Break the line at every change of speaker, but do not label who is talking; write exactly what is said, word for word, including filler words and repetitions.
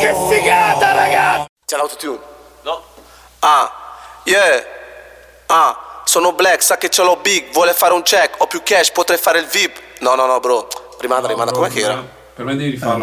che figata, ragazzi!
C'è l'autotune?
No.
Ah, yeah. Ah, sono black, sa che ce l'ho big, vuole fare un check, ho più cash, potrei fare il V I P. No, no, no, bro. Rimanda,
No,
rimanda,
bro,
com'è che era?
Per me devi rifarlo.